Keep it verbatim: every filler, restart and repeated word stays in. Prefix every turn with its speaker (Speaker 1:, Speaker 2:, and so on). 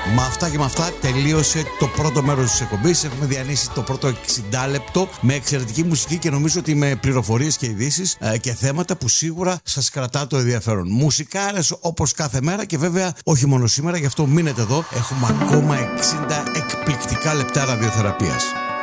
Speaker 1: Με αυτά και με αυτά τελείωσε το πρώτο μέρος της εκπομπής. Έχουμε διανύσει το πρώτο εξήντα λεπτό με εξαιρετική μουσική και νομίζω ότι με πληροφορίες και ειδήσεις ε, και θέματα που σίγουρα σας κρατά το ενδιαφέρον. Μουσικάρες όπως κάθε μέρα και βέβαια όχι μόνο σήμερα, γι' αυτό μείνετε εδώ. Έχουμε ακόμα εξήντα εκπληκτικά λεπτά ραδιοθεραπείας.